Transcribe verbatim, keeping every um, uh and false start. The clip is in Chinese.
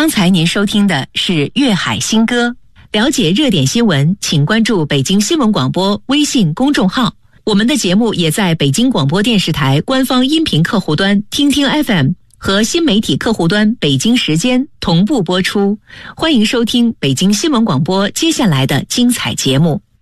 刚才您收听的是粤海新歌。了解热点新闻，请关注北京新闻广播微信公众号。我们的节目也在北京广播电视台官方音频客户端听听 F M 和新媒体客户端北京时间同步播出。欢迎收听北京新闻广播接下来的精彩节目。